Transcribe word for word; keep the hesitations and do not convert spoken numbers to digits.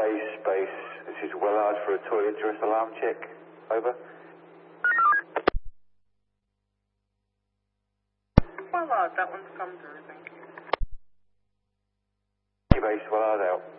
base, base. This is Wellard for a toilet dress alarm check. Over. Wellard, that one's come through, thank you. Base, Wellard out.